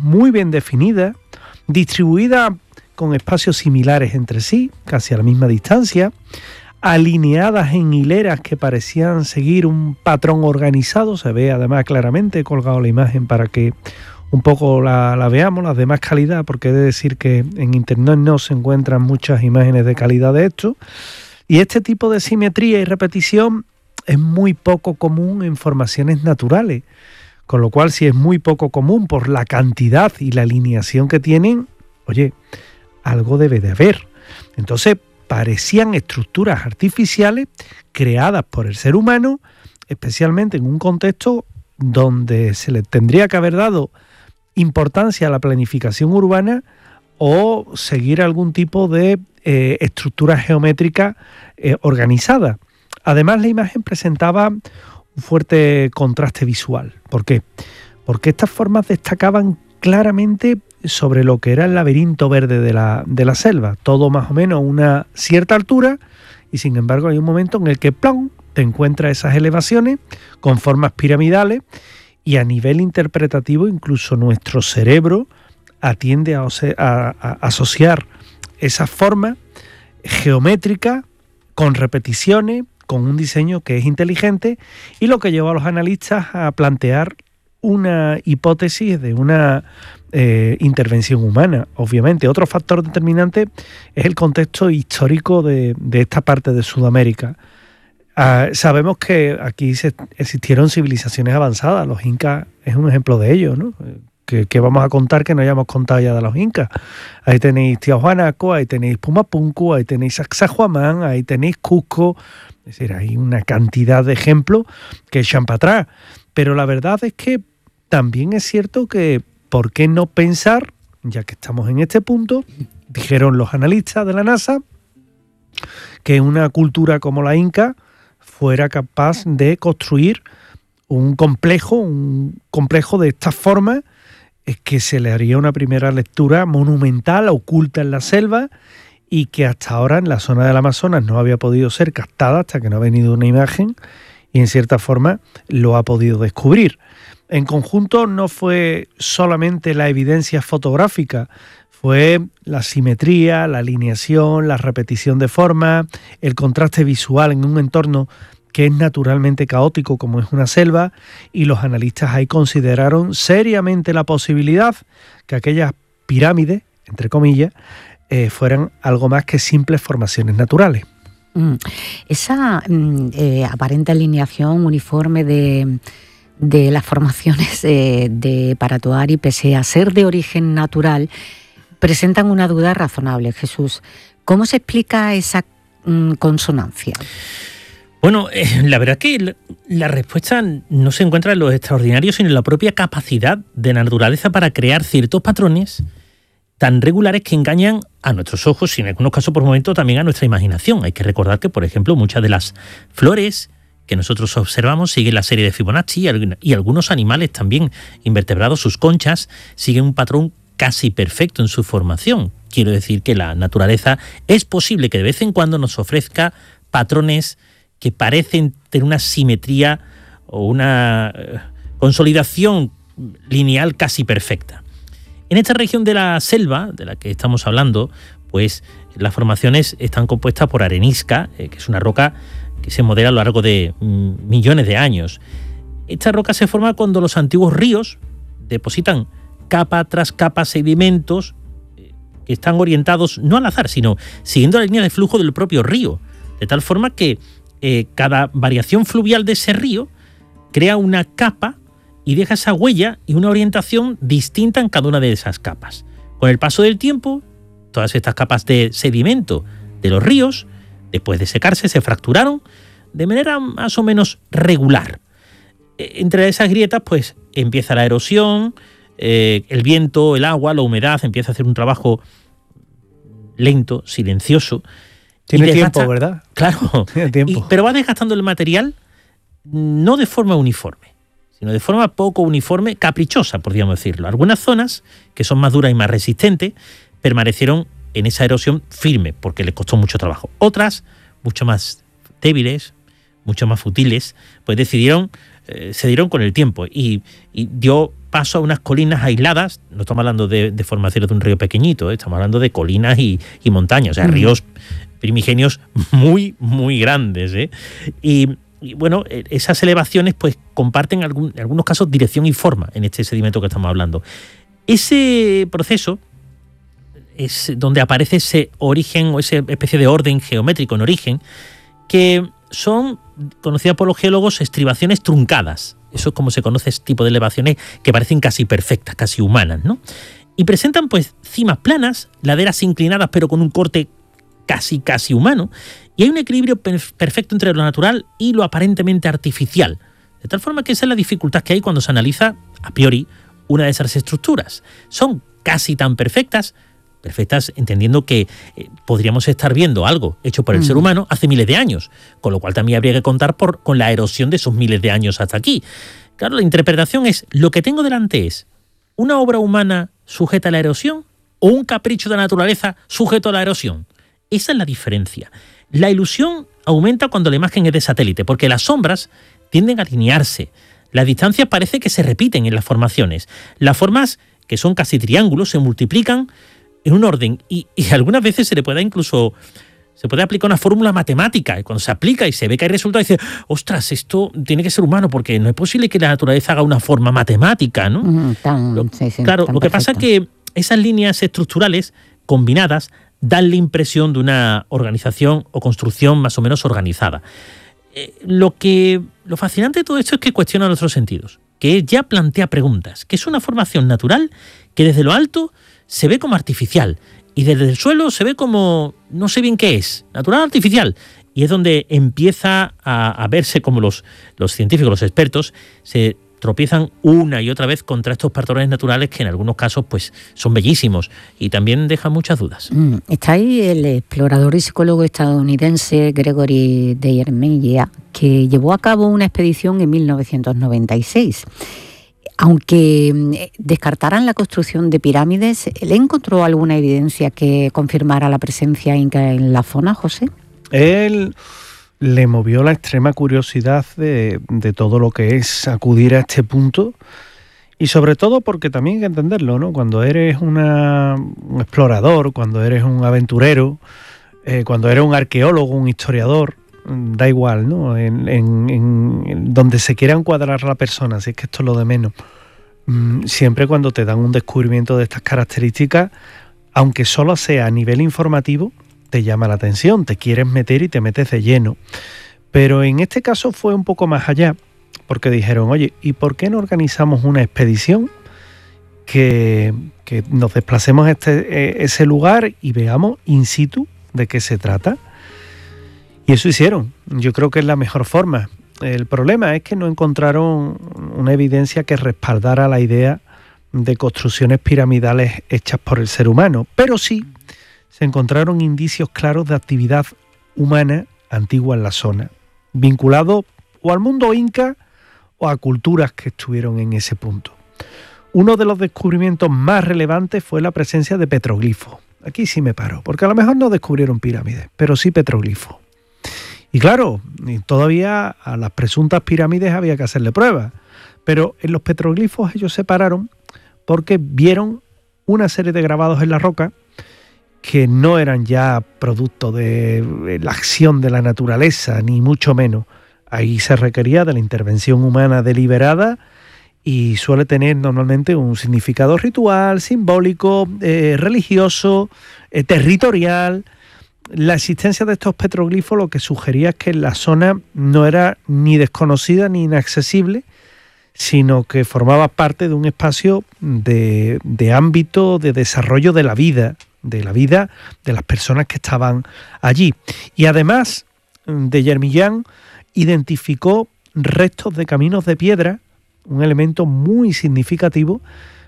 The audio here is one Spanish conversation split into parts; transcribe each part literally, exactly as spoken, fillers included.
muy bien definidas, distribuidas con espacios similares entre sí, casi a la misma distancia, alineadas en hileras que parecían seguir un patrón organizado. Se ve además claramente, he colgado la imagen para que un poco la, la veamos, las de más calidad, porque he de decir que en internet no se encuentran muchas imágenes de calidad de esto. Y este tipo de simetría y repetición es muy poco común en formaciones naturales, con lo cual, si es muy poco común por la cantidad y la alineación que tienen, oye, algo debe de haber. Entonces, parecían estructuras artificiales creadas por el ser humano, especialmente en un contexto donde se le tendría que haber dado importancia a la planificación urbana o seguir algún tipo de eh, estructura geométrica eh, organizada. Además, la imagen presentaba un fuerte contraste visual. ¿Por qué? Porque estas formas destacaban claramente sobre lo que era el laberinto verde de la, de la selva, todo más o menos a una cierta altura, y sin embargo hay un momento en el que ¡plum!, te encuentras esas elevaciones con formas piramidales, y a nivel interpretativo incluso nuestro cerebro atiende a, a, a asociar esas formas geométricas con repeticiones, con un diseño que es inteligente, y lo que lleva a los analistas a plantear una hipótesis de una eh, intervención humana. Obviamente, otro factor determinante es el contexto histórico de, de esta parte de Sudamérica. Uh, sabemos que aquí se, existieron civilizaciones avanzadas. Los incas es un ejemplo de ello, ¿no? Que, que vamos a contar que no hayamos contado ya de los incas. Ahí tenéis Tiahuanaco, ahí tenéis Pumapunku, ahí tenéis Sacsayhuamán, ahí tenéis Cusco. Es decir, hay una cantidad de ejemplos que echan para atrás. Pero la verdad es que también es cierto que, ¿por qué no pensar, ya que estamos en este punto, dijeron los analistas de la NASA, que una cultura como la inca fuera capaz de construir un complejo, un complejo de estas formas, es que se le haría una primera lectura monumental, oculta en la selva, y que hasta ahora en la zona del Amazonas no había podido ser captada hasta que no ha venido una imagen, y en cierta forma lo ha podido descubrir. En conjunto no fue solamente la evidencia fotográfica, fue la simetría, la alineación, la repetición de formas, el contraste visual en un entorno que es naturalmente caótico como es una selva, y los analistas ahí consideraron seriamente la posibilidad que aquellas pirámides, entre comillas, eh, fueran algo más que simples formaciones naturales. Mm. Esa mm, eh, aparente alineación uniforme de, de las formaciones eh, de Paratoari, pese a ser de origen natural, presentan una duda razonable. Jesús, ¿cómo se explica esa mm, consonancia? Bueno, eh, la verdad que la, la respuesta no se encuentra en lo extraordinario, sino en la propia capacidad de la naturaleza para crear ciertos patrones tan regulares que engañan a nuestros ojos y en algunos casos por momentos también a nuestra imaginación. Hay que recordar que, por ejemplo, muchas de las flores que nosotros observamos siguen la serie de Fibonacci, y algunos animales también invertebrados, sus conchas, siguen un patrón casi perfecto en su formación. Quiero decir que la naturaleza es posible que de vez en cuando nos ofrezca patrones que parecen tener una simetría o una eh, consolidación lineal casi perfecta. En esta región de la selva, de la que estamos hablando, pues las formaciones están compuestas por arenisca, eh, que es una roca que se modela a lo largo de mm, millones de años. Esta roca se forma cuando los antiguos ríos depositan capa tras capa sedimentos eh, que están orientados no al azar, sino siguiendo la línea de flujo del propio río, de tal forma que eh, cada variación fluvial de ese río crea una capa y deja esa huella y una orientación distinta en cada una de esas capas. Con el paso del tiempo, todas estas capas de sedimento de los ríos, después de secarse, se fracturaron de manera más o menos regular. Entre esas grietas, pues empieza la erosión, eh, el viento, el agua, la humedad, empieza a hacer un trabajo lento, silencioso. Tiene tiempo, ¿verdad? Claro, Tiene tiempo. Y, pero va desgastando el material no de forma uniforme, sino de forma poco uniforme, caprichosa, podríamos decirlo. Algunas zonas, que son más duras y más resistentes, permanecieron en esa erosión firme, porque les costó mucho trabajo. Otras, mucho más débiles, mucho más futiles, pues decidieron, eh, se dieron con el tiempo y, y dio paso a unas colinas aisladas. No estamos hablando de, de formaciones de un río pequeñito, ¿eh? Estamos hablando de colinas y, y montañas, o sea, mm. ríos primigenios muy, muy grandes, ¿eh? Y, y bueno, esas elevaciones pues comparten algún, en algunos casos dirección y forma en este sedimento que estamos hablando. Ese proceso es donde aparece ese origen o esa especie de orden geométrico en origen, que son conocidas por los geólogos estribaciones truncadas. Eso es como se conoce este tipo de elevaciones que parecen casi perfectas, casi humanas, ¿no? Y presentan pues cimas planas, laderas inclinadas pero con un corte casi casi humano, y hay un equilibrio perfecto entre lo natural y lo aparentemente artificial. De tal forma que esa es la dificultad que hay cuando se analiza a priori una de esas estructuras. Son casi tan perfectas, perfectas entendiendo que eh, podríamos estar viendo algo hecho por el mm. ser humano hace miles de años, con lo cual también habría que contar por, con la erosión de esos miles de años hasta aquí. Claro, la interpretación es, lo que tengo delante es una obra humana sujeta a la erosión o un capricho de la naturaleza sujeto a la erosión. Esa es la diferencia. La ilusión aumenta cuando la imagen es de satélite, porque las sombras tienden a alinearse. Las distancias parece que se repiten en las formaciones. Las formas, que son casi triángulos, se multiplican en un orden y, y algunas veces se le puede incluso se puede aplicar una fórmula matemática, y cuando se aplica y se ve que hay resultados, dice, ostras, esto tiene que ser humano, porque no es posible que la naturaleza haga una forma matemática, ¿no? Mm, tan, lo, sí, sí, claro, tan lo que perfecto. Pasa es que esas líneas estructurales combinadas dan la impresión de una organización o construcción más o menos organizada. Eh, lo que lo fascinante de todo esto es que cuestiona nuestros sentidos, que ya plantea preguntas, que es una formación natural que desde lo alto se ve como artificial y desde el suelo se ve como no sé bien qué es, natural o artificial. Y es donde empieza a, a verse como los, los científicos, los expertos, se tropiezan una y otra vez contra estos patrones naturales que en algunos casos pues son bellísimos y también dejan muchas dudas. Mm, está ahí el explorador y psicólogo estadounidense Gregory Deiermeier, que llevó a cabo una expedición en mil novecientos noventa y seis. Aunque descartaran la construcción de pirámides, ¿le encontró alguna evidencia que confirmara la presencia inca en la zona, José? Él le movió la extrema curiosidad de, de todo lo que es acudir a este punto, y sobre todo porque también hay que entenderlo, ¿no? Cuando eres una, un explorador, cuando eres un aventurero, eh, cuando eres un arqueólogo, un historiador, da igual, ¿no? En, en, en donde se quiera encuadrar la persona, si es que esto es lo de menos. Mm, siempre cuando te dan un descubrimiento de estas características, aunque solo sea a nivel informativo, te llama la atención, te quieres meter y te metes de lleno. Pero en este caso fue un poco más allá, porque dijeron, oye, ¿y por qué no organizamos una expedición que, que nos desplacemos a este, ese lugar y veamos in situ de qué se trata? Y eso hicieron. Yo creo que es la mejor forma. El problema es que no encontraron una evidencia que respaldara la idea de construcciones piramidales hechas por el ser humano, pero sí se encontraron indicios claros de actividad humana antigua en la zona, vinculado o al mundo inca o a culturas que estuvieron en ese punto. Uno de los descubrimientos más relevantes fue la presencia de petroglifos. Aquí sí me paro, porque a lo mejor no descubrieron pirámides, pero sí petroglifos. Y claro, todavía a las presuntas pirámides había que hacerle pruebas, pero en los petroglifos ellos se pararon porque vieron una serie de grabados en la roca que no eran ya producto de la acción de la naturaleza, ni mucho menos. Ahí se requería de la intervención humana deliberada y suele tener normalmente un significado ritual, simbólico, eh, religioso, eh, territorial. La existencia de estos petroglifos lo que sugería es que la zona no era ni desconocida ni inaccesible, sino que formaba parte de un espacio de, de ámbito de desarrollo de la vida, de la vida de las personas que estaban allí. Y además, Deiermeier identificó restos de caminos de piedra, un elemento muy significativo,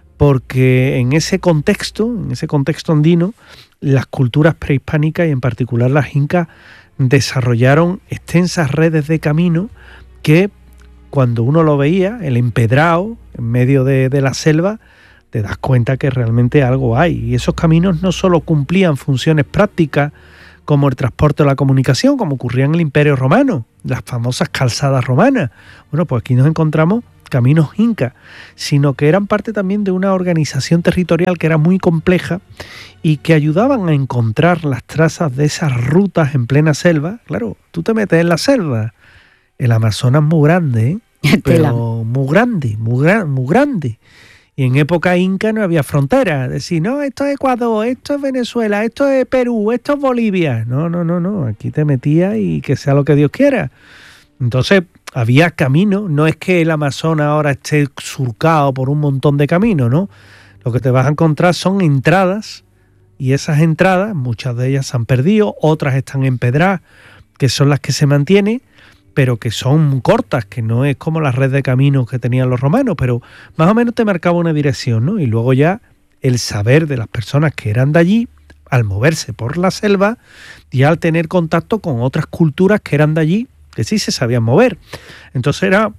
porque en ese contexto, en ese contexto andino, las culturas prehispánicas y en particular las incas desarrollaron extensas redes de caminos que cuando uno lo veía, el empedrado en medio de, de la selva, te das cuenta que realmente algo hay. Y esos caminos no solo cumplían funciones prácticas como el transporte o la comunicación, como ocurría en el Imperio Romano, las famosas calzadas romanas. Bueno, pues aquí nos encontramos caminos incas, sino que eran parte también de una organización territorial que era muy compleja y que ayudaban a encontrar las trazas de esas rutas en plena selva. Claro, tú te metes en la selva, el Amazonas es muy grande, ¿eh? Pero muy grande, muy, gra- muy grande. Y en época inca no había fronteras. Decir, no, esto es Ecuador, esto es Venezuela, esto es Perú, esto es Bolivia. No, no, no, no. Aquí te metías y que sea lo que Dios quiera. Entonces, había caminos. No es que el Amazonas ahora esté surcado por un montón de caminos, ¿no? Lo que te vas a encontrar son entradas. Y esas entradas, muchas de ellas se han perdido, otras están empedradas, que son las que se mantienen, pero que son cortas, que no es como la red de caminos que tenían los romanos, pero más o menos te marcaba una dirección, ¿no? Y luego ya el saber de las personas que eran de allí, al moverse por la selva y al tener contacto con otras culturas que eran de allí, que sí se sabían mover. Entonces era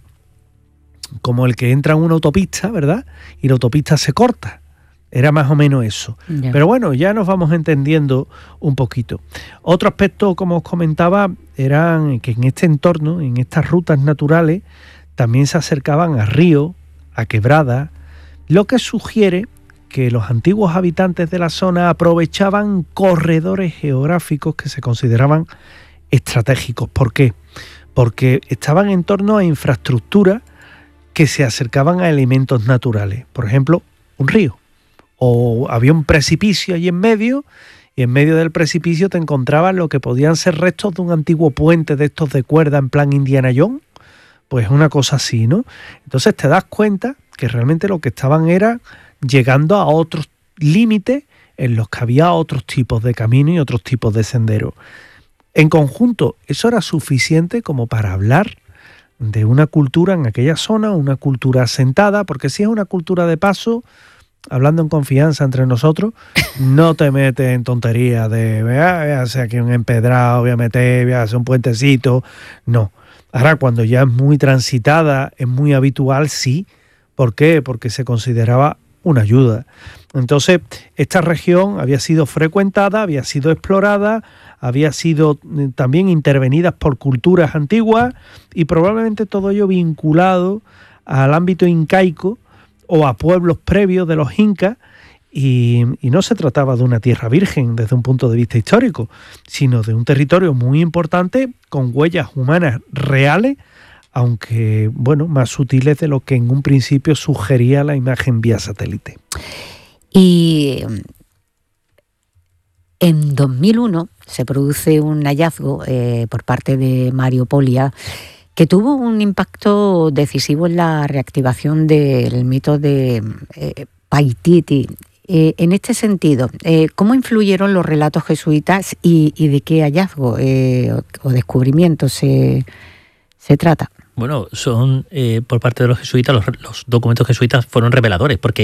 como el que entra en una autopista, ¿verdad? Y la autopista se corta. Era más o menos eso. Yeah. Pero bueno, ya nos vamos entendiendo un poquito. Otro aspecto, como os comentaba, eran que en este entorno, en estas rutas naturales, también se acercaban a ríos, a quebradas, lo que sugiere que los antiguos habitantes de la zona aprovechaban corredores geográficos que se consideraban estratégicos. ¿Por qué? Porque estaban en torno a infraestructuras que se acercaban a elementos naturales. Por ejemplo, un río. O había un precipicio ahí en medio, y en medio del precipicio te encontrabas lo que podían ser restos de un antiguo puente de estos de cuerda en plan Indiana Jones, pues una cosa así, ¿no? Entonces te das cuenta que realmente lo que estaban era llegando a otros límites en los que había otros tipos de caminos y otros tipos de senderos. En conjunto, eso era suficiente como para hablar de una cultura en aquella zona, una cultura asentada, porque si es una cultura de paso, hablando en confianza entre nosotros, no te metes en tonterías de, vea, vea, sea aquí un empedrado, voy a meter, voy a hacer un puentecito. No. Ahora, cuando ya es muy transitada, es muy habitual, sí. ¿Por qué? Porque se consideraba una ayuda. Entonces, esta región había sido frecuentada, había sido explorada, había sido también intervenida por culturas antiguas y probablemente todo ello vinculado al ámbito incaico o a pueblos previos de los incas, y, y no se trataba de una tierra virgen desde un punto de vista histórico, sino de un territorio muy importante con huellas humanas reales, aunque bueno, más sutiles de lo que en un principio sugería la imagen vía satélite. Y en dos mil uno se produce un hallazgo eh, por parte de Mario Poglia, que tuvo un impacto decisivo en la reactivación del mito de eh, Paititi. Eh, en este sentido, eh, ¿cómo influyeron los relatos jesuitas y, y de qué hallazgo eh, o, o descubrimiento se, se trata? Bueno, son eh, por parte de los jesuitas, los, los documentos jesuitas fueron reveladores, porque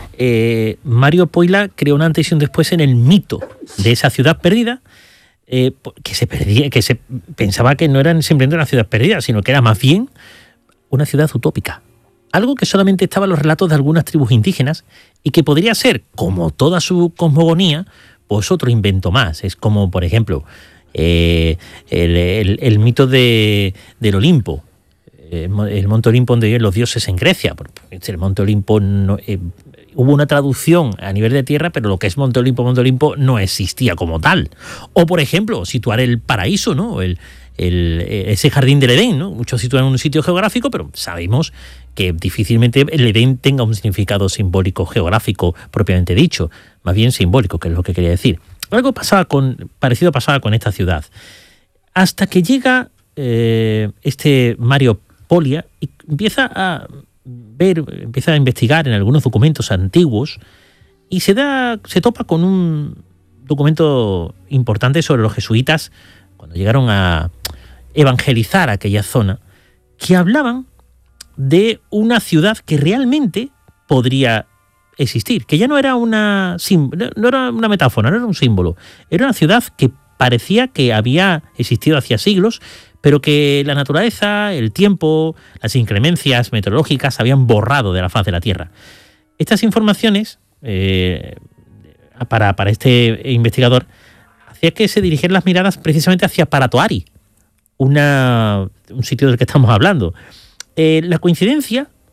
eh, Mario Poglia creó un antes y un después en el mito de esa ciudad perdida, Eh, que se perdía, que se pensaba que no era simplemente una ciudad perdida, sino que era más bien una ciudad utópica. Algo que solamente estaba en los relatos de algunas tribus indígenas y que podría ser, como toda su cosmogonía, pues otro invento más. Es como, por ejemplo, eh, el, el, el mito de, del Olimpo, eh, el monte Olimpo donde viven los dioses en Grecia. El monte Olimpo no, eh, hubo una traducción a nivel de tierra, pero lo que es Monte Olimpo, Monte Olimpo no existía como tal. O, por ejemplo, situar el paraíso, ¿no? El, el, ese jardín del Edén, ¿no? Muchos sitúan en un sitio geográfico, pero sabemos que difícilmente el Edén tenga un significado simbólico geográfico propiamente dicho, más bien simbólico, que es lo que quería decir. Algo pasaba con, parecido pasaba con esta ciudad. Hasta que llega eh, este Mario Poglia y empieza a ver, empieza a investigar en algunos documentos antiguos y se da, se topa con un documento importante sobre los jesuitas cuando llegaron a evangelizar aquella zona, que hablaban de una ciudad que realmente podría existir, que ya no era una no era una metáfora, no era un símbolo, era una ciudad que parecía que había existido hacía siglos, pero que la naturaleza, el tiempo, las inclemencias meteorológicas habían borrado de la faz de la Tierra. Estas informaciones, eh, para, para este investigador, hacía que se dirigieran las miradas precisamente hacia Paratoari, una, un sitio del que estamos hablando. Eh, la coincidencia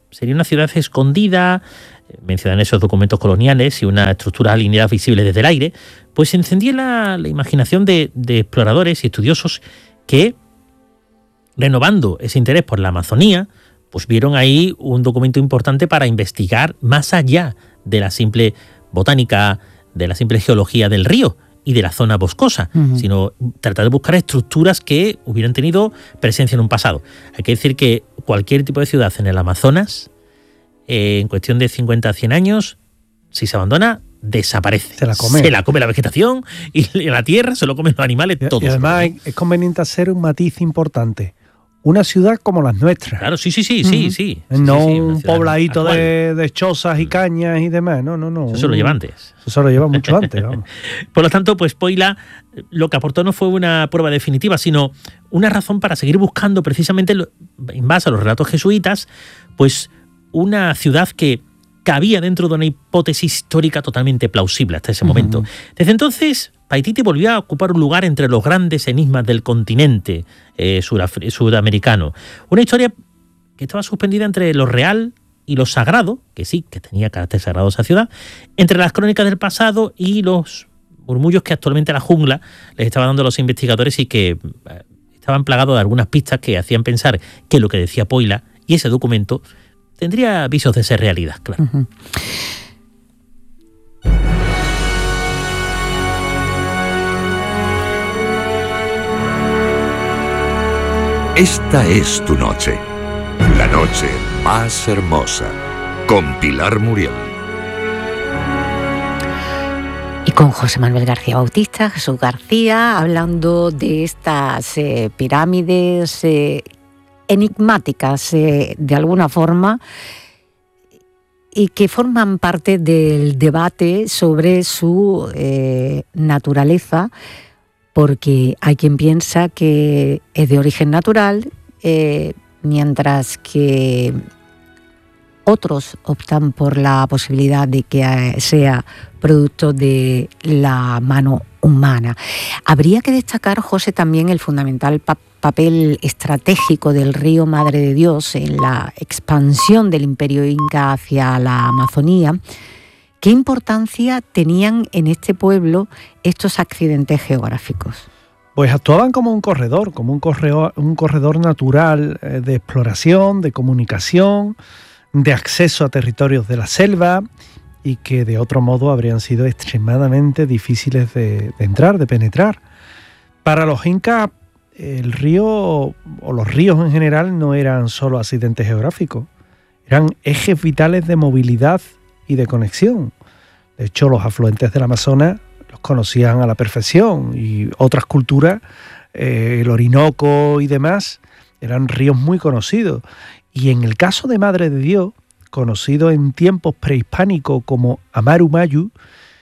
sería una ciudad escondida, mencionan esos documentos coloniales y una estructura alineada visible desde el aire, pues encendía la, la imaginación de, de exploradores y estudiosos que, renovando ese interés por la Amazonía, pues vieron ahí un documento importante para investigar más allá de la simple botánica, de la simple geología del río y de la zona boscosa, uh-huh. sino tratar de buscar estructuras que hubieran tenido presencia en un pasado. Hay que decir que cualquier tipo de ciudad en el Amazonas, eh, en cuestión de cincuenta a cien años, si se abandona, desaparece. Se la come. Se la come la vegetación y la tierra, se lo comen los animales, y, todos. Y además es conveniente hacer un matiz importante. Una ciudad como las nuestras. Claro, sí, sí, sí, sí, uh-huh. sí. No sí, sí, un pobladito de, de chozas y cañas y demás. No, no, no. Eso se lo lleva antes. Eso se lo lleva mucho antes, vamos. Por lo tanto, pues Poila lo que aportó no fue una prueba definitiva, sino una razón para seguir buscando precisamente, en base a los relatos jesuitas, pues una ciudad que cabía dentro de una hipótesis histórica totalmente plausible hasta ese uh-huh. momento. Desde entonces, Paititi volvió a ocupar un lugar entre los grandes enigmas del continente eh, suraf- sudamericano. Una historia que estaba suspendida entre lo real y lo sagrado, que sí, que tenía carácter sagrado esa ciudad, entre las crónicas del pasado y los murmullos que actualmente la jungla les estaba dando a los investigadores y que eh, estaban plagados de algunas pistas que hacían pensar que lo que decía Poila y ese documento tendría visos de ser realidad, claro. Uh-huh. Esta es tu noche, la noche más hermosa, con Pilar Muriel. Y con José Manuel García Bautista, Jesús García, hablando de estas eh, pirámides eh, enigmáticas eh, de alguna forma y que forman parte del debate sobre su eh, naturaleza, porque hay quien piensa que es de origen natural, eh, mientras que otros optan por la posibilidad de que sea producto de la mano humana. Habría que destacar, José, también el fundamental pa- papel estratégico del río Madre de Dios en la expansión del Imperio Inca hacia la Amazonía. ¿Qué importancia tenían en este pueblo estos accidentes geográficos? Pues actuaban como un corredor, como un corredor, un corredor natural eh, de exploración, de comunicación, de acceso a territorios de la selva y que de otro modo habrían sido extremadamente difíciles de, de entrar, de penetrar. Para los incas, el río o los ríos en general no eran solo accidentes geográficos, eran ejes vitales de movilidad y de conexión. De hecho, los afluentes del Amazonas los conocían a la perfección y otras culturas, eh, el Orinoco y demás, eran ríos muy conocidos. Y en el caso de Madre de Dios, conocido en tiempos prehispánicos como Amaru Mayu,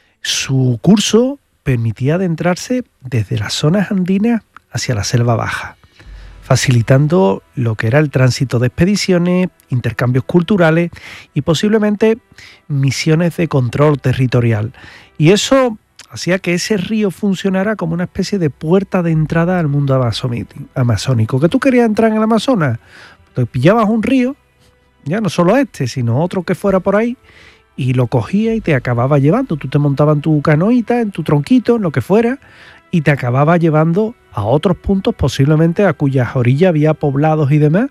su curso permitía adentrarse desde las zonas andinas hacia la selva baja, facilitando lo que era el tránsito de expediciones, intercambios culturales y posiblemente misiones de control territorial. Y eso hacía que ese río funcionara como una especie de puerta de entrada al mundo amazónico. ¿Que tú querías entrar en el Amazonas? Te pillabas un río, ya no solo este, sino otro que fuera por ahí, y lo cogía y te acababa llevando. Tú te montabas en tu canoita, en tu tronquito, en lo que fuera, y te acababa llevando a otros puntos, posiblemente a cuyas orillas había poblados y demás,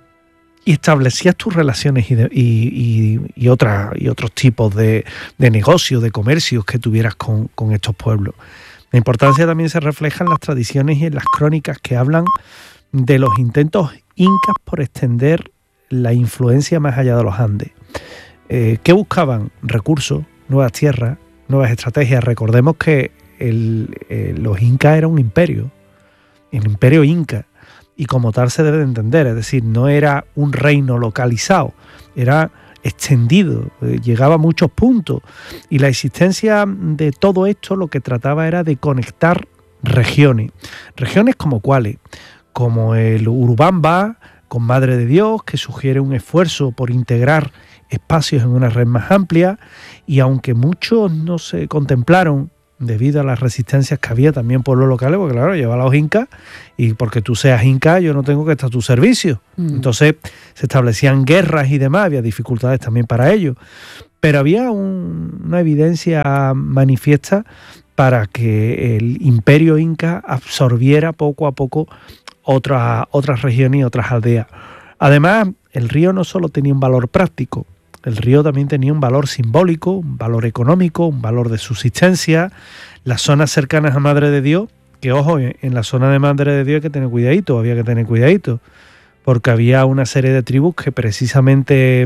y establecías tus relaciones y, de, y, y, y, otra, y otros tipos de, de negocios, de comercios que tuvieras con, con estos pueblos. La importancia también se refleja en las tradiciones y en las crónicas que hablan de los intentos incas por extender la influencia más allá de los Andes. Eh, ¿Qué buscaban? Recursos, nuevas tierras, nuevas estrategias. Recordemos que el, eh, los incas eran un imperio, el imperio inca, y como tal se debe de entender, es decir, no era un reino localizado, era extendido, eh, llegaba a muchos puntos, y la existencia de todo esto lo que trataba era de conectar regiones, regiones como cuáles, como el Urubamba con Madre de Dios, que sugiere un esfuerzo por integrar espacios en una red más amplia, y aunque muchos no se contemplaron debido a las resistencias que había también por los locales, porque claro, lleva a los incas y porque tú seas inca yo no tengo que estar a tu servicio. Mm. Entonces se establecían guerras y demás, había dificultades también para ello. Pero había un, una evidencia manifiesta para que el imperio inca absorbiera poco a poco otras, otras regiones y otras aldeas. Además, el río no solo tenía un valor práctico, el río también tenía un valor simbólico, un valor económico, un valor de subsistencia. Las zonas cercanas a Madre de Dios, que ojo, en la zona de Madre de Dios hay que tener cuidadito, había que tener cuidadito, porque había una serie de tribus que precisamente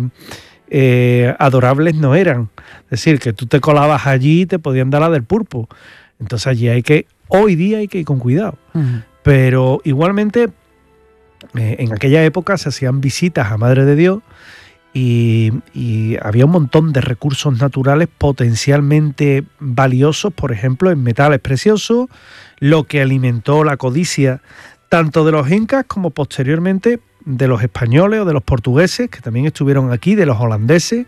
eh, adorables no eran. Es decir, que tú te colabas allí y te podían dar la del pulpo. Entonces allí hay que, hoy día hay que ir con cuidado. Uh-huh. Pero igualmente, eh, en aquella época se hacían visitas a Madre de Dios, Y, y había un montón de recursos naturales potencialmente valiosos, por ejemplo, en metales preciosos, lo que alimentó la codicia tanto de los incas como posteriormente de los españoles o de los portugueses, que también estuvieron aquí, de los holandeses,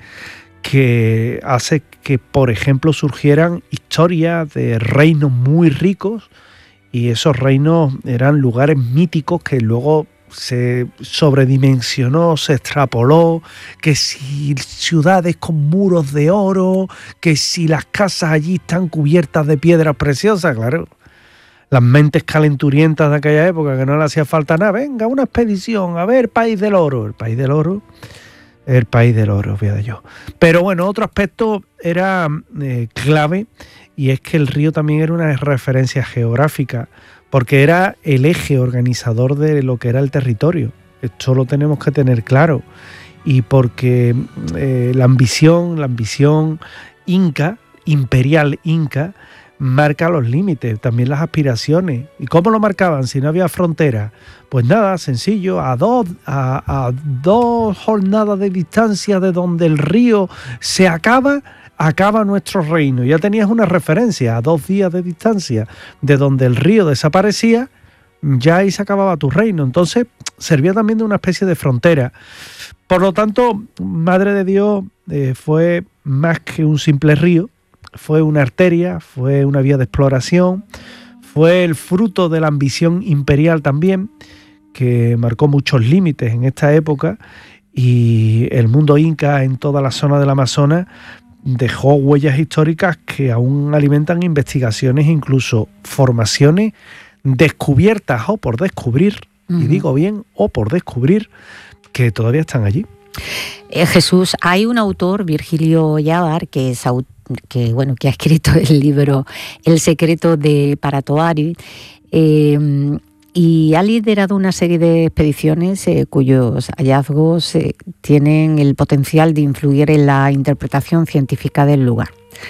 que hace que, por ejemplo, surgieran historias de reinos muy ricos, y esos reinos eran lugares míticos que luego se sobredimensionó, se extrapoló, que si ciudades con muros de oro, que si las casas allí están cubiertas de piedras preciosas, claro. Las mentes calenturientas de aquella época, que no le hacía falta nada, venga, una expedición, a ver, país del oro, el país del oro, el país del oro, fíjate yo. Pero bueno, otro aspecto era eh, clave, y es que el río también era una referencia geográfica, porque era el eje organizador de lo que era el territorio. Esto lo tenemos que tener claro. Y porque eh, la ambición, la ambición inca, imperial inca, marca los límites, también las aspiraciones. ¿Y cómo lo marcaban si no había frontera? Pues nada, sencillo, a dos, a, a dos jornadas de distancia de donde el río se acaba, acaba nuestro reino. Ya tenías una referencia a dos días de distancia de donde el río desaparecía, ya ahí se acababa tu reino. Entonces servía también de una especie de frontera. Por lo tanto, Madre de Dios eh, fue más que un simple río, fue una arteria, fue una vía de exploración, fue el fruto de la ambición imperial también, que marcó muchos límites en esta época, y el mundo inca en toda la zona del Amazonas dejó huellas históricas que aún alimentan investigaciones, incluso formaciones descubiertas o por descubrir, uh-huh. y digo bien, o por descubrir, que todavía están allí. Eh, Jesús, hay un autor, Virgilio Llávaro, que es que bueno que ha escrito el libro El secreto de Paratoari, eh, y ha liderado una serie de expediciones eh, cuyos hallazgos eh, tienen el potencial de influir en la interpretación científica del lugar.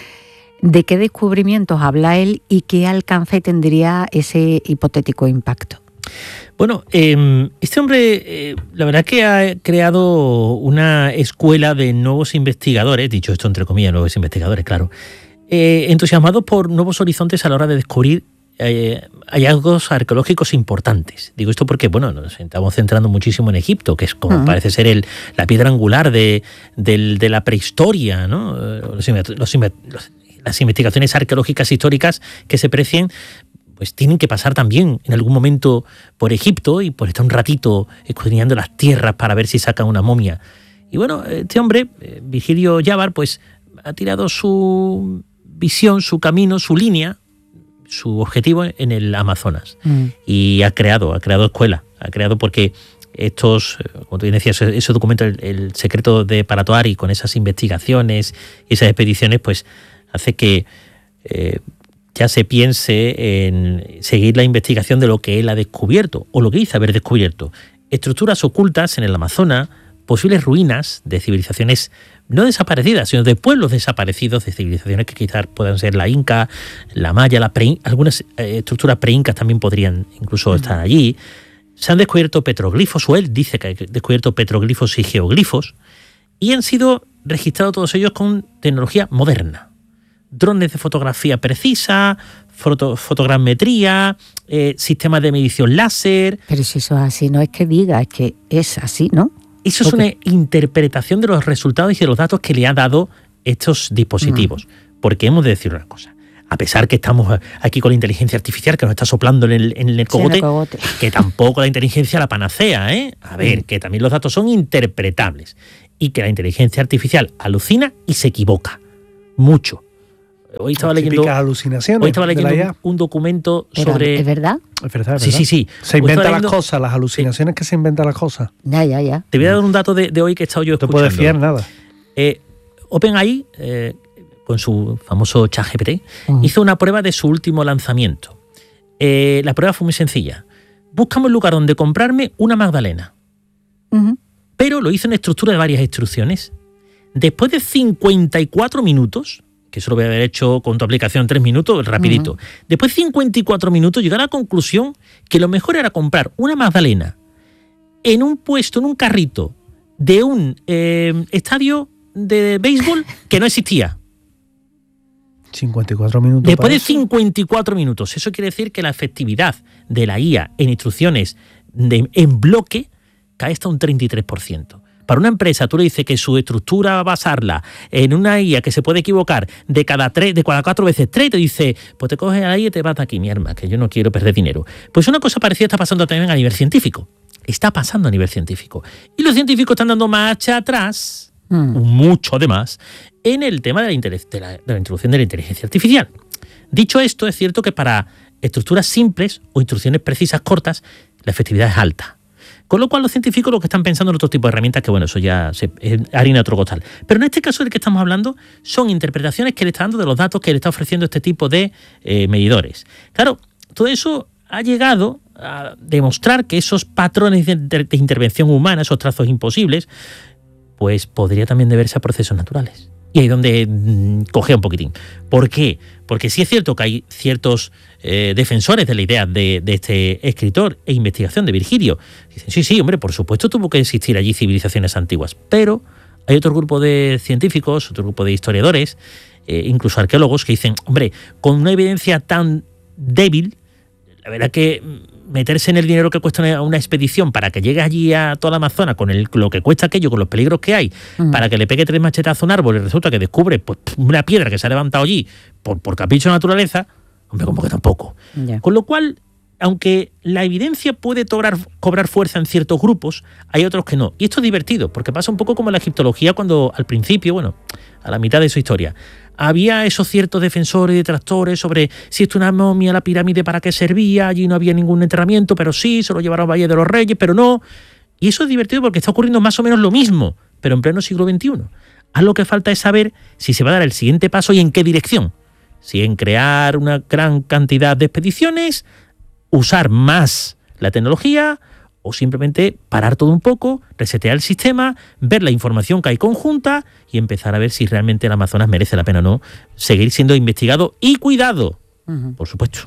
¿De qué descubrimientos habla él y qué alcance tendría ese hipotético impacto? Bueno, eh, este hombre, eh, la verdad que ha creado una escuela de nuevos investigadores, dicho esto entre comillas, nuevos investigadores, claro, eh, entusiasmados por nuevos horizontes a la hora de descubrir eh, hallazgos arqueológicos importantes. Digo esto porque, bueno, nos estamos centrando muchísimo en Egipto, que es como uh-huh. parece ser el, la piedra angular de, de, de la prehistoria, ¿no? Los, los, los, las investigaciones arqueológicas históricas que se precien, pues tienen que pasar también en algún momento por Egipto y por estar un ratito escudriñando las tierras para ver si sacan una momia. Y bueno, este hombre, Virgilio Llávaro, pues ha tirado su visión, su camino, su línea, su objetivo en el Amazonas. Mm. Y ha creado, ha creado escuela, ha creado porque estos, como tú decías, ese documento, el, el secreto de Paratoari, con esas investigaciones y esas expediciones, pues hace que eh, ya se piense en seguir la investigación de lo que él ha descubierto, o lo que dice haber descubierto. Estructuras ocultas en el Amazonas, posibles ruinas de civilizaciones no desaparecidas, sino de pueblos desaparecidos, de civilizaciones que quizás puedan ser la inca, la maya, la pre, algunas eh, estructuras preincas también podrían incluso uh-huh. estar allí. Se han descubierto petroglifos, o él dice que ha descubierto petroglifos y geoglifos, y han sido registrados todos ellos con tecnología moderna. Drones de fotografía precisa, foto, fotogrametría, eh, sistemas de medición láser. Pero si eso es así, no es que diga, es que es así, ¿no? Eso es okay. Una interpretación de los resultados y de los datos que le han dado estos dispositivos. Mm. Porque hemos de decir una cosa. a pesar que estamos aquí con la inteligencia artificial que nos está soplando en el, en el cogote, sí, en el cogote, que tampoco la inteligencia la panacea, ¿eh? A ver, mm. que también los datos son interpretables y que la inteligencia artificial alucina y se equivoca mucho. Hoy estaba leyendo, alucinaciones hoy estaba leyendo un, un documento Pero, sobre... ¿Es verdad? Es verdad, es sí, verdad. sí, sí. Se inventan las cosas, las alucinaciones eh, que se inventan las cosas. Ya, ya, ya. Te voy a dar un dato de, de hoy que he estado yo escuchando. No te puedes fiar nada. Eh, OpenAI, eh, con su famoso ChatGPT, uh-huh. hizo una prueba de su último lanzamiento. Eh, la prueba fue muy sencilla. Búscame un lugar donde comprarme una magdalena. Uh-huh. Pero lo hizo en estructura de varias instrucciones. Después de cincuenta y cuatro minutos... que eso lo voy a haber hecho con tu aplicación en tres minutos, rapidito. Uh-huh. Después de cincuenta y cuatro minutos llegó a la conclusión que lo mejor era comprar una magdalena en un puesto, en un carrito de un eh, estadio de béisbol que no existía. cincuenta y cuatro minutos. Después de cincuenta y cuatro minutos. Eso quiere decir que la efectividad de la I A en instrucciones de, en bloque cae hasta un treinta y tres por ciento. Para una empresa, tú le dices que su estructura basarla en una I A que se puede equivocar de cada tres, de cada cuatro veces tres, te dice, pues te coges a la I A y te vas de aquí, mi hermana, que yo no quiero perder dinero. Pues una cosa parecida está pasando también a nivel científico. Está pasando a nivel científico. Y los científicos están dando marcha atrás, mm. mucho además, en el tema de la, de, la, de la introducción de la inteligencia artificial. Dicho esto, es cierto que para estructuras simples o instrucciones precisas cortas, la efectividad es alta. Con lo cual los científicos lo que están pensando en otro tipo de herramientas que, bueno, eso ya se, es harina de otro costal. Pero en este caso del que estamos hablando son interpretaciones que le está dando de los datos que le está ofreciendo este tipo de eh, medidores. Claro, todo eso ha llegado a demostrar que esos patrones de, de, de intervención humana, esos trazos imposibles, pues podría también deberse a procesos naturales. Y ahí es donde mmm, cogea un poquitín. ¿Por qué? Porque sí es cierto que hay ciertos eh, defensores de la idea de, de este escritor e investigación de Virgilio. Dicen, sí, sí, hombre, por supuesto tuvo que existir allí civilizaciones antiguas. Pero hay otro grupo de científicos, otro grupo de historiadores, eh, incluso arqueólogos, que dicen, hombre, con una evidencia tan débil, la verdad que meterse en el dinero que cuesta una, una expedición para que llegue allí a toda la Amazonas con el, lo que cuesta aquello, con los peligros que hay, uh-huh. para que le pegue tres machetazos a un árbol y resulta que descubre pues, una piedra que se ha levantado allí por, por capricho de naturaleza, hombre, como que tampoco. Yeah. Con lo cual, aunque la evidencia puede cobrar, cobrar fuerza en ciertos grupos, hay otros que no. Y esto es divertido, porque pasa un poco como la egiptología cuando al principio, bueno, a la mitad de su historia, había esos ciertos defensores y detractores sobre si esto es una momia, la pirámide para qué servía, allí no había ningún enterramiento, pero sí, se lo llevaron a Valle de los Reyes, pero no. Y eso es divertido porque está ocurriendo más o menos lo mismo, pero en pleno siglo veintiuno. A lo que falta es saber si se va a dar el siguiente paso y en qué dirección. Si en crear una gran cantidad de expediciones, usar más la tecnología o simplemente parar todo un poco, resetear el sistema, ver la información que hay conjunta y empezar a ver si realmente el Amazonas merece la pena o no seguir siendo investigado y cuidado, uh-huh. por supuesto.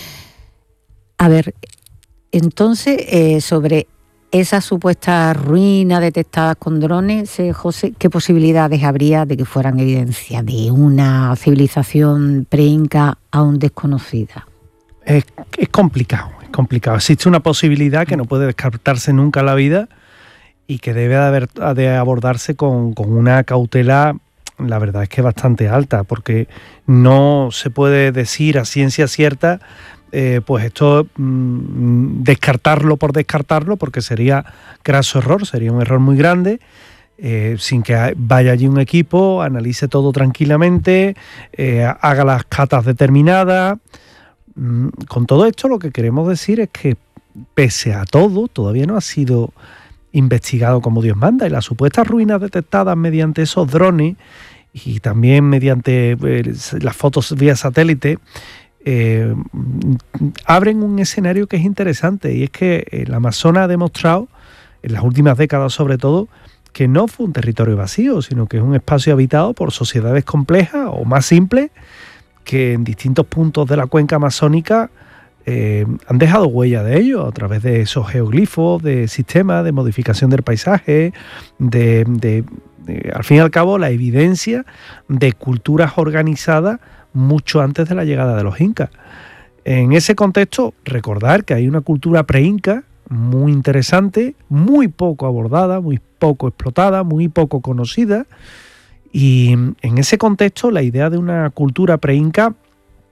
A ver, entonces, eh, sobre esas supuestas ruinas detectadas con drones, eh, José, ¿qué posibilidades habría de que fueran evidencia de una civilización pre-inca aún desconocida? Es, es complicado, es complicado. Existe una posibilidad que no puede descartarse nunca en la vida y que debe de, haber, de abordarse con, con una cautela, la verdad es que bastante alta, porque no se puede decir a ciencia cierta, eh, pues esto, mmm, descartarlo por descartarlo, porque sería graso error, sería un error muy grande, eh, sin que vaya allí un equipo, analice todo tranquilamente, eh, haga las catas determinadas. Con todo esto lo que queremos decir es que pese a todo todavía no ha sido investigado como Dios manda y las supuestas ruinas detectadas mediante esos drones y también mediante eh, las fotos vía satélite eh, abren un escenario que es interesante y es que el Amazonas ha demostrado en las últimas décadas sobre todo que no fue un territorio vacío, sino que es un espacio habitado por sociedades complejas o más simples que en distintos puntos de la cuenca amazónica eh, han dejado huella de ello a través de esos geoglifos, de sistemas de modificación del paisaje, de, de, de al fin y al cabo la evidencia de culturas organizadas mucho antes de la llegada de los incas. En ese contexto, recordar que hay una cultura pre-inca muy interesante, muy poco abordada, muy poco explotada, muy poco conocida. Y en ese contexto, la idea de una cultura pre-inca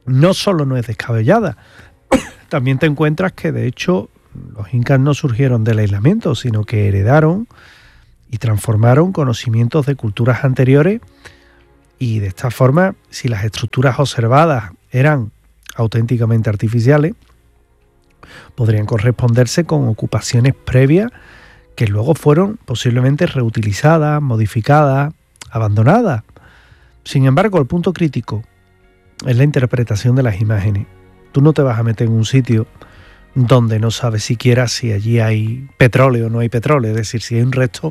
no solo no es descabellada, también te encuentras que de hecho los incas no surgieron del aislamiento, sino que heredaron y transformaron conocimientos de culturas anteriores, y de esta forma, si las estructuras observadas eran auténticamente artificiales, podrían corresponderse con ocupaciones previas que luego fueron posiblemente reutilizadas, modificadas, abandonadas. Sin embargo, el punto crítico es la interpretación de las imágenes. Tú no te vas a meter en un sitio donde no sabes siquiera si allí hay petróleo o no hay petróleo, es decir, si hay un resto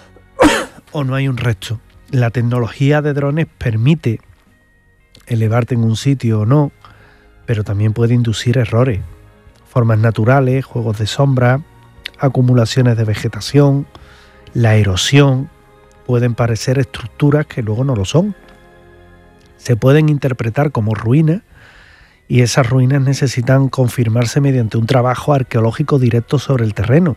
o no hay un resto. La tecnología de drones permite elevarte en un sitio o no, pero también puede inducir errores, formas naturales, juegos de sombra, acumulaciones de vegetación, la erosión, pueden parecer estructuras que luego no lo son. Se pueden interpretar como ruinas, y esas ruinas necesitan confirmarse mediante un trabajo arqueológico directo sobre el terreno.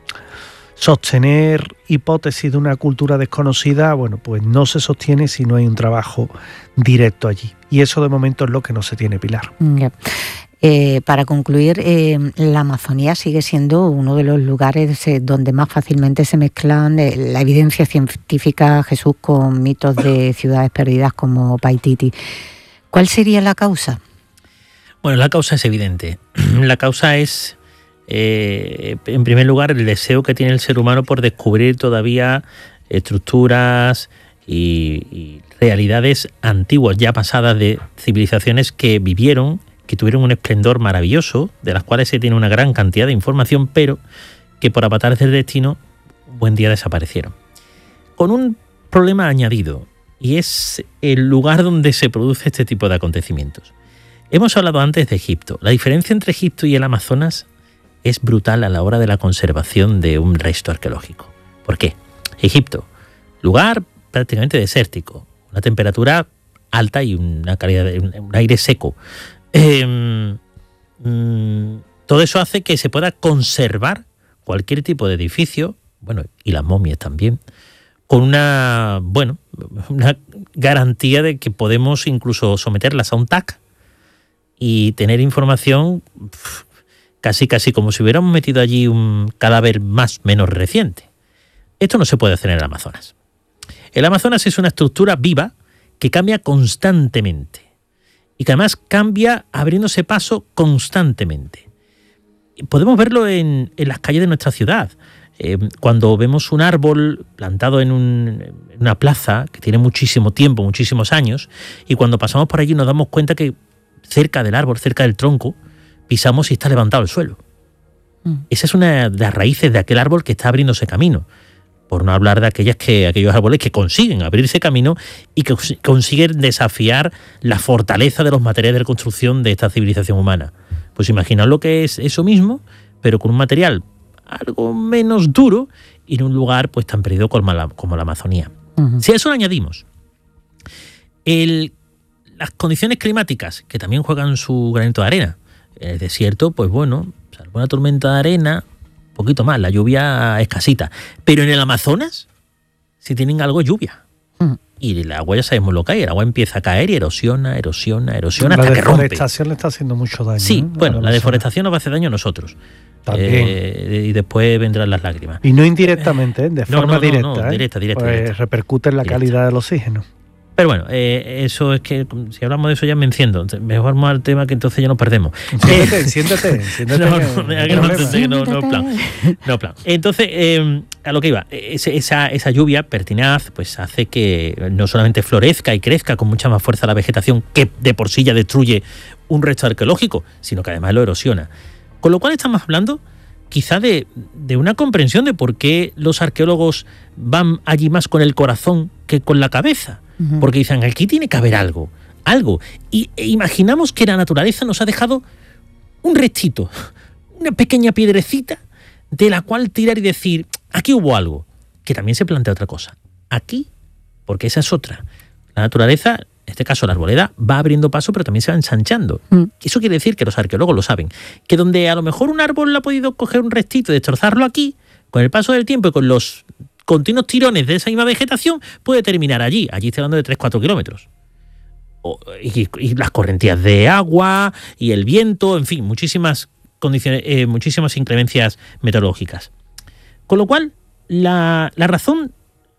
Sostener hipótesis de una cultura desconocida, bueno, pues no se sostiene si no hay un trabajo directo allí. Y eso de momento es lo que no se tiene, Pilar. Yeah. Eh, para concluir, eh, la Amazonía sigue siendo uno de los lugares eh, donde más fácilmente se mezclan eh, la evidencia científica, Jesús, con mitos de ciudades perdidas como Paititi. ¿Cuál sería la causa? Bueno, la causa es evidente. La causa es, eh, en primer lugar, el deseo que tiene el ser humano por descubrir todavía estructuras y, y realidades antiguas, ya pasadas, de civilizaciones que vivieron, que tuvieron un esplendor maravilloso, de las cuales se tiene una gran cantidad de información, pero que por avatares del destino un buen día desaparecieron. Con un problema añadido, y es el lugar donde se produce este tipo de acontecimientos. Hemos hablado antes de Egipto. La diferencia entre Egipto y el Amazonas es brutal a la hora de la conservación de un resto arqueológico. ¿Por qué? Egipto, lugar prácticamente desértico, una temperatura alta y una calidad de un aire seco. Eh, mm, todo eso hace que se pueda conservar cualquier tipo de edificio, bueno, y las momias también, con una, bueno, una garantía de que podemos incluso someterlas a un T A C y tener información pff, casi casi como si hubiéramos metido allí un cadáver más menos reciente. Esto no se puede hacer en el Amazonas. El Amazonas es una estructura viva que cambia constantemente y que además cambia abriéndose paso constantemente. Podemos verlo en, en las calles de nuestra ciudad. Eh, cuando vemos un árbol plantado en, un, en una plaza que tiene muchísimo tiempo, muchísimos años, y cuando pasamos por allí nos damos cuenta que cerca del árbol, cerca del tronco, pisamos y está levantado el suelo. Mm. Esa es una de las raíces de aquel árbol que está abriéndose camino. Por no hablar de aquellas que, aquellos árboles que consiguen abrirse camino y que consiguen desafiar la fortaleza de los materiales de construcción de esta civilización humana. Pues imaginaos lo que es eso mismo, pero con un material algo menos duro y en un lugar pues tan perdido como la, como la Amazonía. Uh-huh. Si a eso le añadimos el, las condiciones climáticas, que también juegan su granito de arena. En el desierto, pues bueno, salvo una tormenta de arena, un poquito más, la lluvia escasita. Pero en el Amazonas, si tienen algo, lluvia. Uh-huh. Y el agua ya sabemos lo que hay, el agua empieza a caer y erosiona, erosiona, erosiona hasta que rompe. La deforestación le está haciendo mucho daño. Sí, ¿eh? bueno, la deforestación nos va a hacer daño a nosotros. Eh, y después vendrán las lágrimas. Y no indirectamente, ¿eh? de no, forma no, no, directa. No, ¿eh? directa, directa, pues directa. repercute en la directa. calidad del oxígeno. Pero bueno, eh, eso es que si hablamos de eso ya me enciendo. Mejor vamos al tema que entonces ya nos perdemos. Siéntete, siéntete, siéntete. No, no, que no, no, no, no, plan. No, plan. Entonces, eh, a lo que iba, esa, esa lluvia pertinaz pues hace que no solamente florezca y crezca con mucha más fuerza la vegetación, que de por sí ya destruye un resto arqueológico, sino que además lo erosiona. Con lo cual estamos hablando quizá de, de una comprensión de por qué los arqueólogos van allí más con el corazón que con la cabeza. Uh-huh. Porque dicen, aquí tiene que haber algo, algo. Y e imaginamos que la naturaleza nos ha dejado un restito, una pequeña piedrecita de la cual tirar y decir, aquí hubo algo. Que también se plantea otra cosa. Aquí, porque esa es otra. La naturaleza, en este caso la arboleda, va abriendo paso, pero también se va ensanchando. Mm. Eso quiere decir que los arqueólogos lo saben. Que donde a lo mejor un árbol ha podido coger un restito y destrozarlo aquí, con el paso del tiempo y con los continuos tirones de esa misma vegetación, puede terminar allí. Allí estoy hablando de tres a cuatro kilómetros. o, y, y las correntías de agua y el viento, en fin, muchísimas condiciones, eh, muchísimas inclemencias meteorológicas. Con lo cual, la, la razón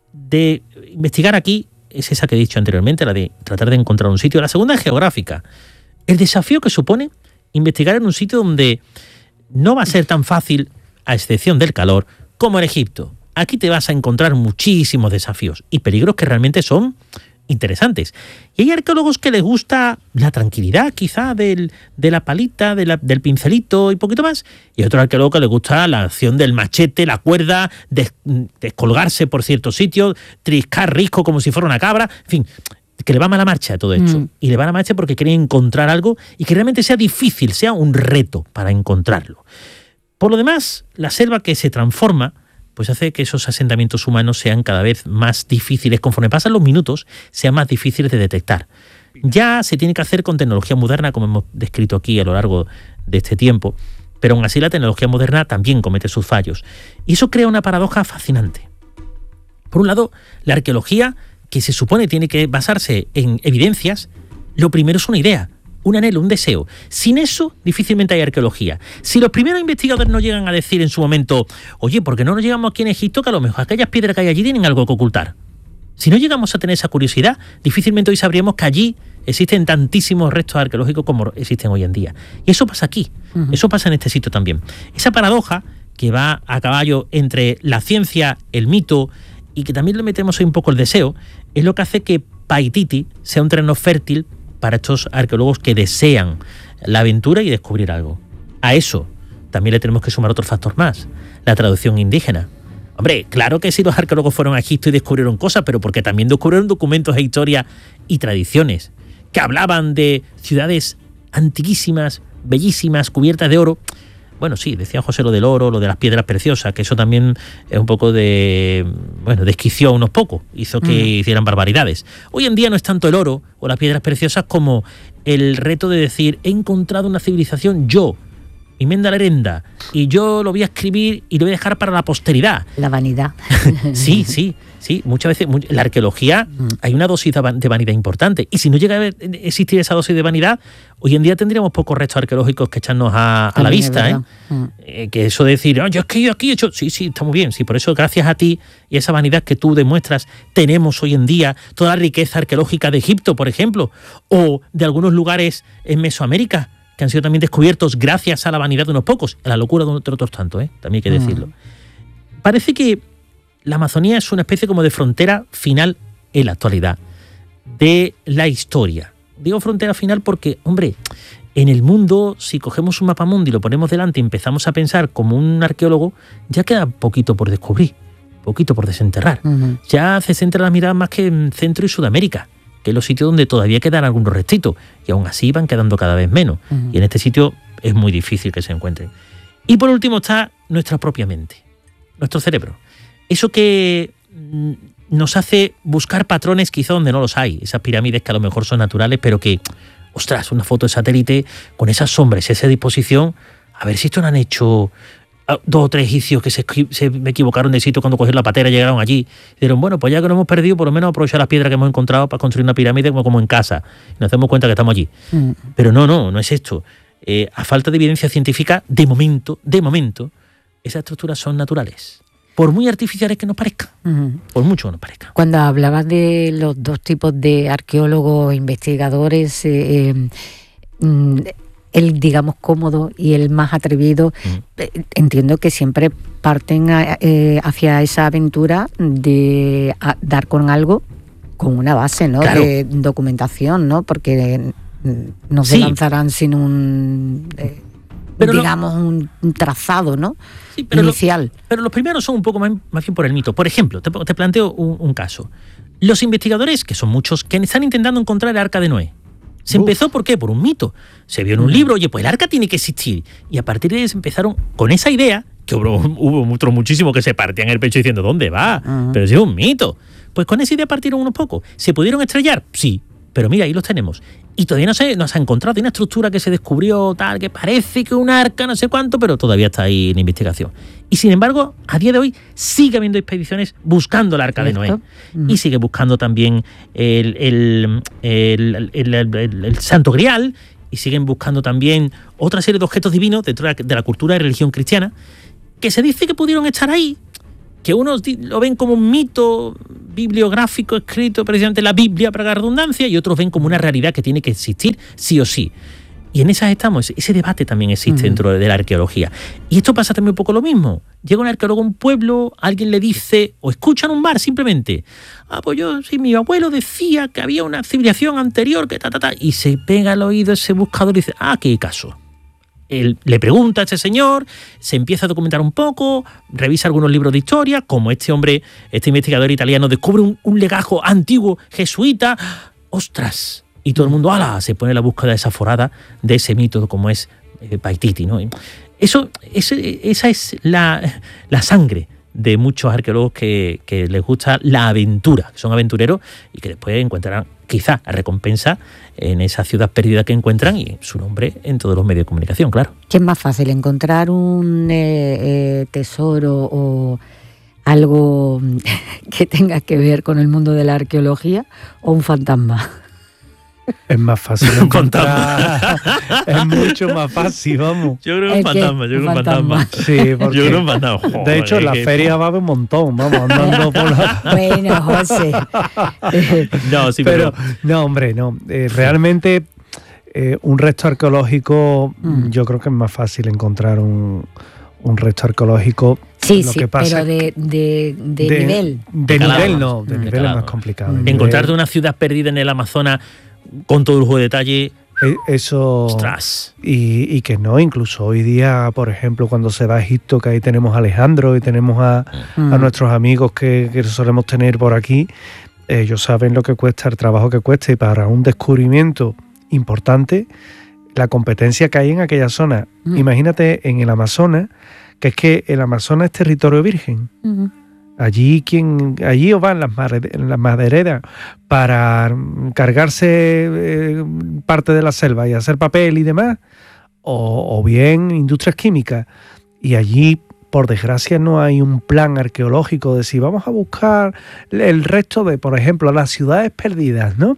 de investigar aquí es esa que he dicho anteriormente, la de tratar de encontrar un sitio. La segunda es geográfica. El desafío que supone investigar en un sitio donde no va a ser tan fácil, a excepción del calor, como en Egipto. Aquí te vas a encontrar muchísimos desafíos y peligros que realmente son interesantes. Y hay arqueólogos que les gusta la tranquilidad, quizá, del, de la palita, de la, del pincelito y poquito más. Y hay otros arqueólogos que les gusta la acción del machete, la cuerda, des, descolgarse por ciertos sitios, triscar risco como si fuera una cabra, en fin, que le va mala marcha a todo esto. Mm. Y le va mala marcha porque quieren encontrar algo y que realmente sea difícil, sea un reto para encontrarlo. Por lo demás, la selva que se transforma pues hace que esos asentamientos humanos sean cada vez más difíciles. Conforme pasan los minutos, sean más difíciles de detectar. Ya se tiene que hacer con tecnología moderna, como hemos descrito aquí a lo largo de este tiempo, pero aún así la tecnología moderna también comete sus fallos. Y eso crea una paradoja fascinante. Por un lado, la arqueología, que se supone tiene que basarse en evidencias, lo primero es una idea, un anhelo, un deseo. Sin eso, difícilmente hay arqueología. Si los primeros investigadores no llegan a decir en su momento, oye, ¿por qué no nos llegamos aquí en Egipto que a lo mejor aquellas piedras que hay allí tienen algo que ocultar? Si no llegamos a tener esa curiosidad, difícilmente hoy sabríamos que allí existen tantísimos restos arqueológicos como existen hoy en día. Y eso pasa aquí, uh-huh. Eso pasa en este sitio también. Esa paradoja que va a caballo entre la ciencia, el mito y que también le metemos ahí un poco el deseo, es lo que hace que Paititi sea un terreno fértil para estos arqueólogos que desean la aventura y descubrir algo. A eso también le tenemos que sumar otro factor más, la traducción indígena. Hombre, claro que sí, los arqueólogos fueron a Egipto y descubrieron cosas, pero porque también descubrieron documentos de historia y tradiciones que hablaban de ciudades antiquísimas, bellísimas, cubiertas de oro. Bueno, sí, decía José lo del oro, lo de las piedras preciosas, que eso también es un poco de... Bueno, desquició a unos pocos, hizo que mm. hicieran barbaridades. Hoy en día no es tanto el oro o las piedras preciosas como el reto de decir, he encontrado una civilización yo, y Menda Lerenda, y yo lo voy a escribir y lo voy a dejar para la posteridad. La vanidad. Sí, sí, sí. Muchas veces en la arqueología mm. hay una dosis de vanidad importante. Y si no llega a existir esa dosis de vanidad, hoy en día tendríamos pocos restos arqueológicos que echarnos a, a la vista. ¿eh? Mm. Eh, que eso de decir, oh, yo es que yo aquí he hecho... Sí, sí, está muy bien. Sí, por eso, gracias a ti y esa vanidad que tú demuestras, tenemos hoy en día toda la riqueza arqueológica de Egipto, por ejemplo, o de algunos lugares en Mesoamérica, que han sido también descubiertos gracias a la vanidad de unos pocos, a la locura de otros tantos, ¿eh? También hay que decirlo. Mm. Parece que la Amazonía es una especie como de frontera final en la actualidad de la historia. Digo frontera final porque, hombre, en el mundo, si cogemos un mapa mundo y lo ponemos delante y empezamos a pensar como un arqueólogo, ya queda poquito por descubrir, poquito por desenterrar. Uh-huh. Ya se centra la mirada más que en Centro y Sudamérica, que es los sitios donde todavía quedan algunos restitos, y aún así van quedando cada vez menos. Uh-huh. Y en este sitio es muy difícil que se encuentren. Y por último está nuestra propia mente, nuestro cerebro. Eso que nos hace buscar patrones quizá donde no los hay. Esas pirámides que a lo mejor son naturales, pero que, ostras, una foto de satélite con esas sombras, esa disposición, a ver si esto no han hecho dos o tres egipcios que se, se equivocaron de sitio cuando cogieron la patera, llegaron allí y dijeron, bueno, pues ya que nos hemos perdido, por lo menos aprovechar las piedras que hemos encontrado para construir una pirámide como, como en casa. Y nos damos cuenta que estamos allí. Mm. Pero no, no, no es esto. Eh, a falta de evidencia científica, de momento, de momento, esas estructuras son naturales. Por muy artificiales que nos parezcan, uh-huh. por mucho que nos parezcan. Cuando hablabas de los dos tipos de arqueólogos, investigadores, eh, eh, el, digamos, cómodo y el más atrevido, uh-huh. eh, entiendo que siempre parten a, eh, hacia esa aventura de a, dar con algo, con una base, ¿no? Claro. De documentación, ¿no? Porque no se sí. lanzarán sin un... Eh, Pero digamos, lo, un, un trazado, ¿no? Sí, pero inicial. Lo, pero los primeros son un poco más, más bien por el mito. Por ejemplo, te, te planteo un, un caso. Los investigadores, que son muchos, que están intentando encontrar el Arca de Noé. Se Uf. empezó, ¿por qué? Por un mito. Se vio en un libro, oye, pues el Arca tiene que existir. Y a partir de ahí se empezaron con esa idea, que hubo, hubo otros muchísimos que se partían el pecho diciendo, ¿dónde va? Uh-huh. Pero si es un mito. Pues con esa idea partieron unos pocos. ¿Se pudieron estrellar? Sí. pero mira, ahí los tenemos. Y todavía no se, no se ha encontrado, tiene una estructura que se descubrió, tal, que parece que un arca, no sé cuánto, pero todavía está ahí en investigación. Y sin embargo, a día de hoy sigue habiendo expediciones buscando el arca de Noé. Mm. Y sigue buscando también el, el, el, el, el, el, el Santo Grial, y siguen buscando también otra serie de objetos divinos dentro de la, de la cultura y religión cristiana, que se dice que pudieron estar ahí, que unos lo ven como un mito bibliográfico escrito precisamente en la Biblia para la redundancia, y otros ven como una realidad que tiene que existir sí o sí. Y en esas estamos, ese debate también existe uh-huh. dentro de la arqueología. Y esto pasa también un poco lo mismo. Llega un arqueólogo a un pueblo, alguien le dice, o escucha en un bar simplemente, ah, pues yo, sí, mi abuelo decía que había una civilización anterior, que ta, ta, ta, y se pega al oído ese buscador y dice, ah, ¿qué caso? Él le pregunta a este señor, se empieza a documentar un poco, revisa algunos libros de historia, como este hombre, este investigador italiano, descubre un, un legajo antiguo jesuita. ¡Ostras! Y todo el mundo, ¡ala!, se pone en la búsqueda desaforada de ese mito como es eh, Paititi, ¿no? Eso, ese, esa es la, la sangre de muchos arqueólogos que, que les gusta la aventura, que son aventureros y que después encontrarán quizá la recompensa en esa ciudad perdida que encuentran y su nombre en todos los medios de comunicación, claro. ¿Qué es más fácil, encontrar un eh, eh, tesoro o algo que tenga que ver con el mundo de la arqueología o un fantasma? Es más fácil encontrar. Es mucho más fácil, vamos. Yo creo que un fantasma, yo creo que un fantasma. Sí, porque yo creo un fantasma. Joder, de hecho, en la feria va a haber un montón, vamos, andando por la... Bueno, José. No, sí, pero... pero... No, hombre, no. Eh, realmente, eh, un resto arqueológico, mm. yo creo que es más fácil encontrar un, un resto arqueológico. Sí, lo sí, que pasa pero de, de, de, de nivel. De, de nivel no, de mm. nivel es más complicado. Mm. Encontrarte una ciudad perdida en el Amazonas con todo lujo de detalle. Eso. Ostras. Y, y que no, incluso hoy día, por ejemplo, cuando se va a Egipto, que ahí tenemos a Alejandro y tenemos a, mm. a nuestros amigos que, que solemos tener por aquí, ellos saben lo que cuesta, el trabajo que cuesta, y para un descubrimiento importante, la competencia que hay en aquella zona. Mm. Imagínate en el Amazonas, que es que el Amazonas es territorio virgen. Mm. Allí quien allí os van las, las madereras para cargarse eh, parte de la selva y hacer papel y demás, o, o bien industrias químicas. Y allí, por desgracia, no hay un plan arqueológico de si vamos a buscar el resto de, por ejemplo, las ciudades perdidas, ¿no?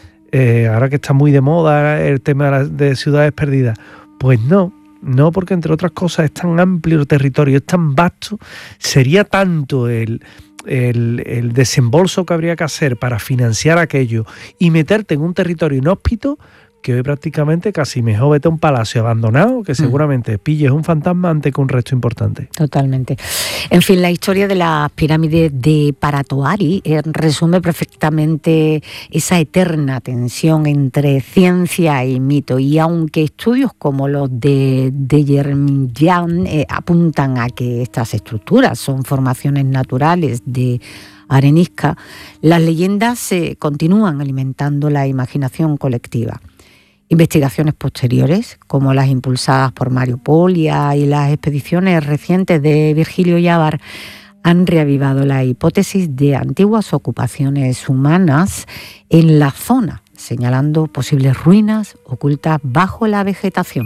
Eh, ahora que está muy de moda el tema de ciudades perdidas. Pues no. No, porque entre otras cosas es tan amplio el territorio, es tan vasto, sería tanto el, el, el desembolso que habría que hacer para financiar aquello y meterte en un territorio inhóspito, que hoy prácticamente casi mejor vete a un palacio abandonado, que seguramente pilles un fantasma antes que un resto importante. Totalmente. En fin, la historia de las pirámides de Paratoari eh, resume perfectamente esa eterna tensión entre ciencia y mito, y aunque estudios como los de, de Yermian eh, apuntan a que estas estructuras son formaciones naturales de arenisca, las leyendas eh, continúan alimentando la imaginación colectiva. Investigaciones posteriores, como las impulsadas por Mario Poglia y las expediciones recientes de Virgilio Llávaro, han reavivado la hipótesis de antiguas ocupaciones humanas en la zona, señalando posibles ruinas ocultas bajo la vegetación.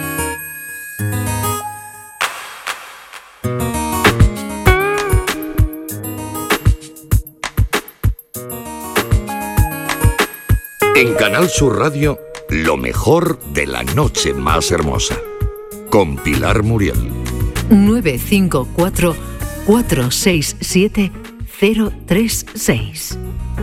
En Canal Sur Radio, lo mejor de la noche más hermosa, con Pilar Muriel. nueve cinco cuatro, cuatro seis siete, cero tres seis.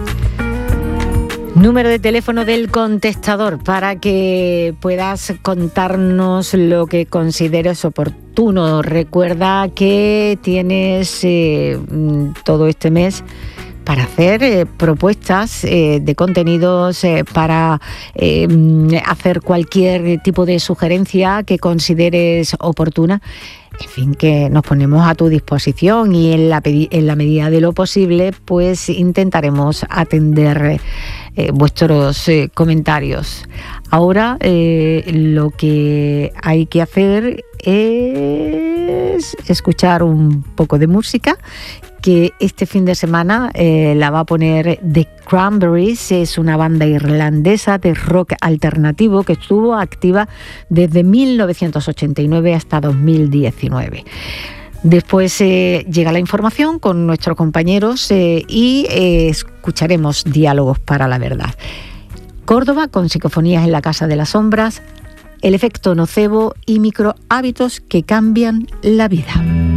Número de teléfono del contestador para que puedas contarnos lo que consideres oportuno. Recuerda que tienes eh, todo este mes para hacer eh, propuestas eh, de contenidos, eh, para eh, hacer cualquier tipo de sugerencia que consideres oportuna. En fin, que nos ponemos a tu disposición y en la, en la medida de lo posible, pues intentaremos atender eh, vuestros eh, comentarios. Ahora eh, lo que hay que hacer es escuchar un poco de música, que este fin de semana eh, la va a poner The Cranberries. Es una banda irlandesa de rock alternativo que estuvo activa desde mil novecientos ochenta y nueve hasta dos mil diecinueve. Después eh, llega la información con nuestros compañeros eh, y eh, escucharemos Diálogos para la Verdad. Córdoba con Psicofonías en la Casa de las Sombras, El efecto nocebo y microhábitos que cambian la vida.